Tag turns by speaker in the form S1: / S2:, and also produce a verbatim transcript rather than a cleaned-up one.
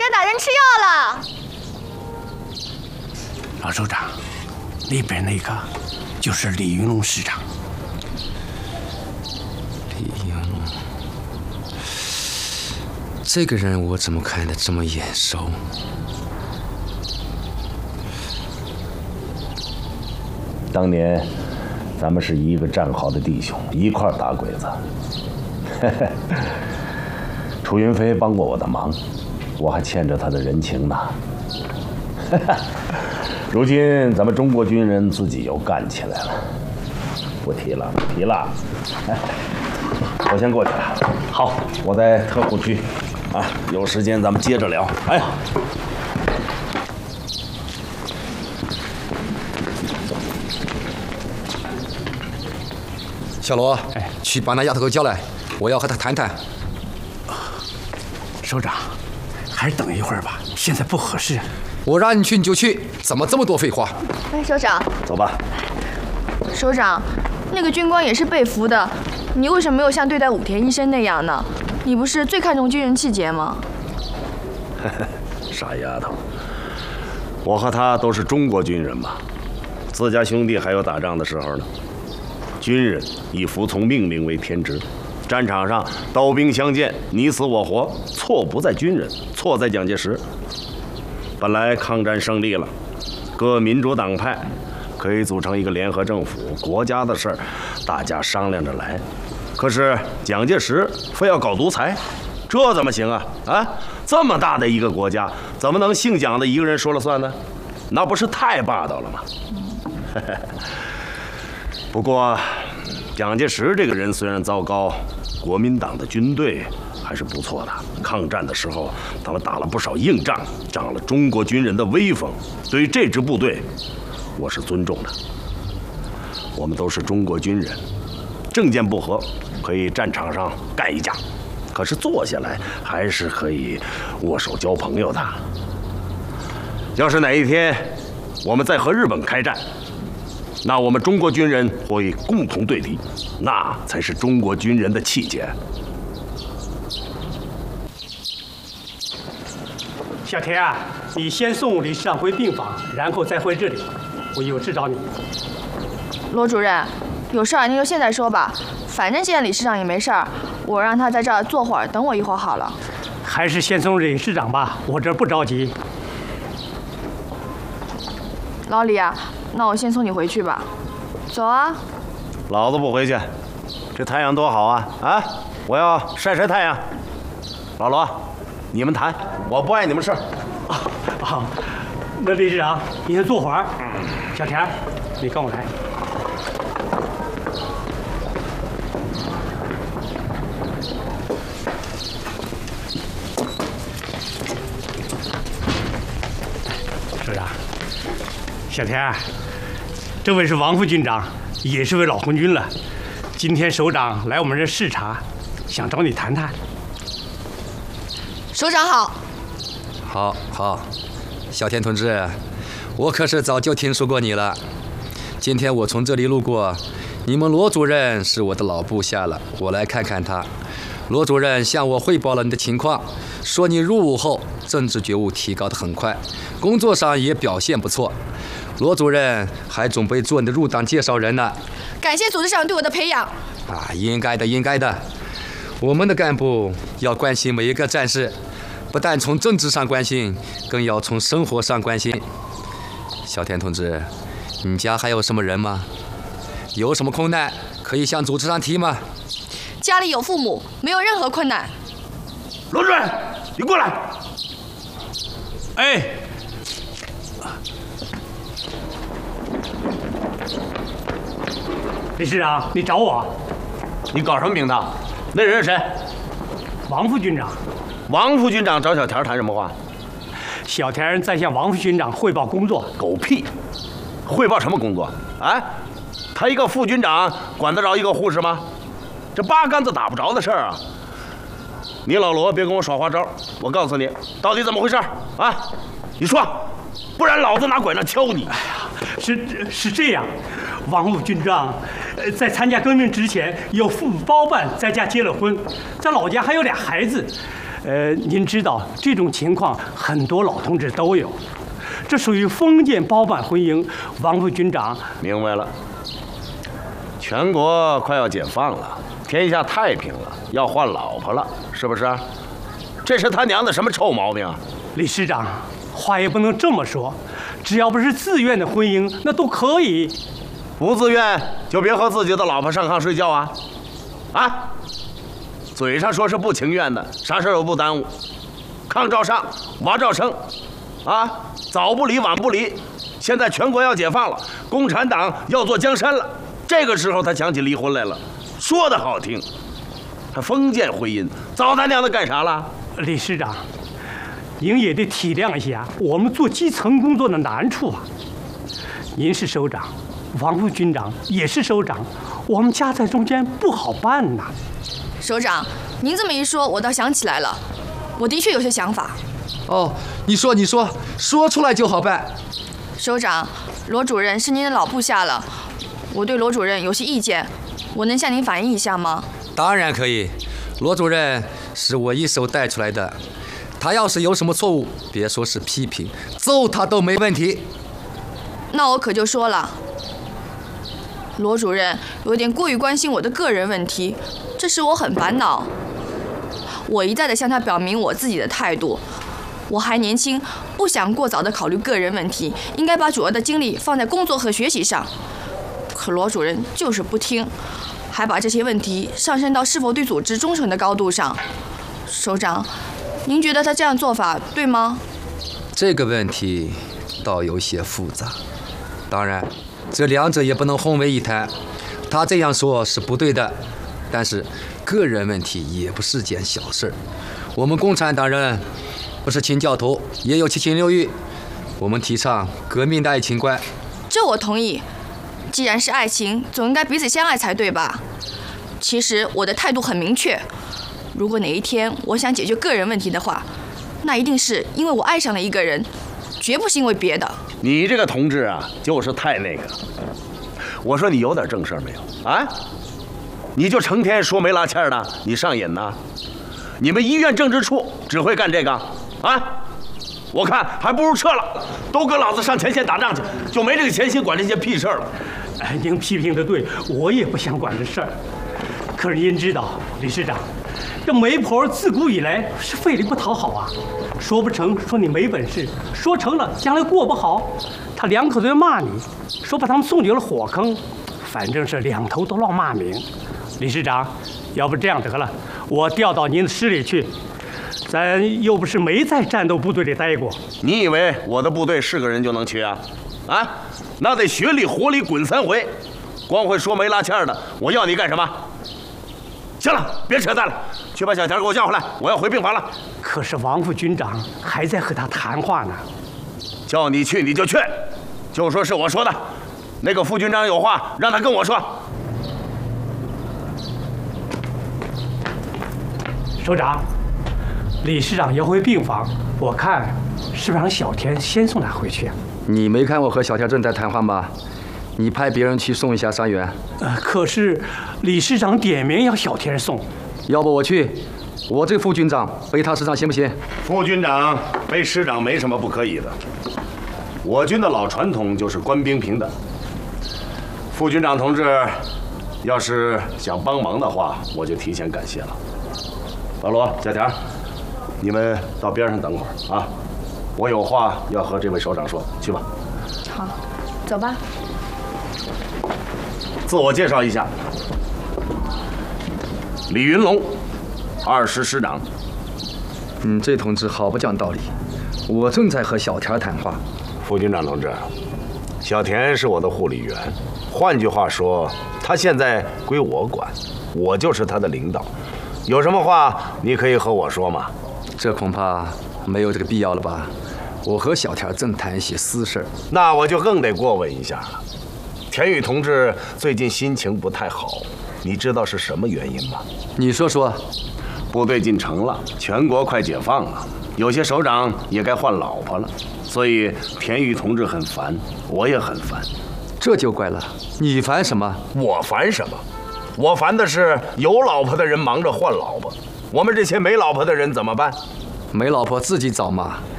S1: 打人吃药了。
S2: 老首长，里边那个就是李云龙师长。
S3: 李云龙，这个人我怎么看得这么眼熟？
S4: 当年咱们是一个战壕的弟兄，一块打鬼子。楚云飞帮过我的忙，我还欠着他的人情呢。如今咱们中国军人自己又干起来了，不提了，不提了。我先过去了。好，我在特护区，啊，有时间咱们接着聊。哎。
S3: 小罗，哎，去把那丫头给叫来，我要和她谈谈。
S2: 首长，还是等一会儿吧，现在不合适。
S3: 我让你去你就去，怎么这么多废话？
S1: 哎，首长，
S4: 走吧。
S1: 首长，那个军官也是被俘的，你为什么没有像对待武田医生那样呢？你不是最看重军人气节吗？
S4: 傻丫头，我和他都是中国军人嘛，自家兄弟还有打仗的时候呢。军人以服从命令为天职，战场上刀兵相见，你死我活，错不在军人，错在蒋介石。本来抗战胜利了，各民主党派可以组成一个联合政府，国家的事儿大家商量着来。可是蒋介石非要搞独裁，这怎么行啊？啊，这么大的一个国家，怎么能姓蒋的一个人说了算呢？那不是太霸道了吗？不过，蒋介石这个人虽然糟糕，国民党的军队还是不错的。抗战的时候，他们打了不少硬仗，长了中国军人的威风。对于这支部队，我是尊重的。我们都是中国军人，政见不合可以战场上干一架，可是坐下来还是可以握手交朋友的。要是哪一天我们再和日本开战，那我们中国军人会共同对敌，那才是中国军人的气节。
S5: 小田啊，你先送李师长回病房，然后再回这里，我有事找你。
S1: 罗主任，有事儿您就现在说吧，反正现在李师长也没事儿，我让他在这儿坐会儿，等我一会儿好了。
S5: 还是先送李师长吧，我这儿不着急。
S1: 老李啊，那我先送你回去吧，走啊。
S4: 老子不回去，这太阳多好啊！啊，我要晒晒太阳。老罗，你们谈，我不碍你们事儿。
S5: 啊啊，那李师长，你先坐会儿。小田，你跟我来。首长。小田，这位是王副军长，也是位老红军了。今天首长来我们这视察，想找你谈谈。
S1: 首长好。
S3: 好，好，小田同志，我可是早就听说过你了。今天我从这里路过，你们罗主任是我的老部下了，我来看看他。罗主任向我汇报了你的情况，说你入伍后政治觉悟提高得很快，工作上也表现不错。罗主任还准备做你的入党介绍人呢。
S1: 感谢组织长对我的培养。
S3: 啊，应该的，应该的。我们的干部要关心每一个战士，不但从政治上关心，更要从生活上关心。小田同志，你家还有什么人吗？有什么困难可以向组织上提吗？
S1: 家里有父母，没有任何困难。
S4: 罗主任，你过来。
S5: 哎。李师长，你找我？
S4: 你搞什么名堂？那人是谁？
S5: 王副军长。
S4: 王副军长找小田谈什么话？
S5: 小田在向王副军长汇报工作。
S4: 狗屁！汇报什么工作？啊？他一个副军长管得着一个护士吗？这八竿子打不着的事儿啊！你老罗别跟我耍花招，我告诉你，到底怎么回事啊？你说，不然老子拿拐杖敲你！
S5: 哎呀，是是这样。王副军长，呃，在参加革命之前有父母包办，在家结了婚，在老家还有俩孩子， 呃，您知道这种情况很多老同志都有，这属于封建包办婚姻。王副军长，
S4: 明白了。全国快要解放了，天下太平了，要换老婆了，是不是？这是他娘的什么臭毛病啊？
S5: 理事长，话也不能这么说，只要不是自愿的婚姻，那都可以。
S4: 不自愿就别和自己的老婆上炕睡觉啊！啊！嘴上说是不情愿的，啥事儿都不耽误，炕照上，娃照生，啊，早不离晚不离。现在全国要解放了，共产党要做江山了，这个时候他想起离婚来了，说的好听，还封建婚姻，早他娘的干啥了？
S5: 理事长，您也得体谅一下我们做基层工作的难处啊。您是首长，王副军长也是首长，我们夹在中间不好办呐。
S1: 首长，您这么一说，我倒想起来了，我的确有些想法。
S3: 哦，你说你说，说出来就好办。
S1: 首长，罗主任是您的老部下了，我对罗主任有些意见，我能向您反映一下吗？
S3: 当然可以，罗主任是我一手带出来的，他要是有什么错误，别说是批评，揍他都没问题。
S1: 那我可就说了，罗主任有点过于关心我的个人问题，这使我很烦恼。我一再地向他表明我自己的态度，我还年轻，不想过早地考虑个人问题，应该把主要的精力放在工作和学习上。可罗主任就是不听，还把这些问题上升到是否对组织忠诚的高度上。首长，您觉得他这样做法对吗？
S3: 这个问题倒有些复杂，当然这两者也不能混为一谈。他这样说是不对的，但是个人问题也不是件小事。我们共产党人不是清教徒，也有七情六欲，我们提倡革命的爱情观。
S1: 这我同意，既然是爱情，总应该彼此相爱才对吧？其实我的态度很明确，如果哪一天我想解决个人问题的话，那一定是因为我爱上了一个人，绝不是因为别的。
S4: 你这个同志啊，就是太那个。我说你有点正事没有啊？你就成天说没拉欠的，你上瘾呐？你们医院政治处只会干这个啊？我看还不如撤了，都跟老子上前线打仗去，就没这个闲心管这些屁事儿了。
S5: 哎，您批评的对，我也不想管这事儿。可是您知道，理事长，这媒婆自古以来是费力不讨好啊，说不成说你没本事，说成了将来过不好，他两口子要骂你，说把他们送进了火坑，反正是两头都落骂名。理事长，要不这样得了，我调到您的师里去，咱又不是没在战斗部队里待过。
S4: 你以为我的部队是个人就能去啊？啊，那得血里活里滚三回，光会说没拉欠的，我要你干什么？行了，别扯淡了，去把小田给我叫回来，我要回病房了。
S5: 可是王副军长还在和他谈话呢。
S4: 叫你去你就去，就说是我说的。那个副军长有话让他跟我说。
S5: 首长，理事长要回病房，我看是不是让小田先送他回去啊？
S3: 你没看我和小田正在谈话吗？你派别人去送一下伤员。
S5: 呃，可是理事长点名要小田送，
S3: 要不我去，我这个副军长背他师长行不行？
S4: 副军长背师长没什么不可以的，我军的老传统就是官兵平等。副军长同志，要是想帮忙的话，我就提前感谢了。老罗、小田，你们到边上等会儿啊，我有话要和这位首长说，去吧。
S1: 好，走吧。
S4: 自我介绍一下，李云龙，二师师长。
S3: 嗯，这同志好不讲道理，我正在和小田谈话。
S4: 副军长同志，小田是我的护理员，换句话说，他现在归我管，我就是他的领导。有什么话你可以和我说嘛？
S3: 这恐怕没有这个必要了吧？我和小田正谈一些私事。
S4: 那我就更得过问一下了。田宇同志最近心情不太好，你知道是什么原因吗？
S3: 你说说。
S4: 部队进城了，全国快解放了，有些首长也该换老婆了，所以田宇同志很烦，我也很烦。
S3: 这就怪了，你烦什么？
S4: 我烦什么？我烦的是有老婆的人忙着换老婆， 我们这些没老婆的人怎么办？
S3: 没老婆自己找嘛。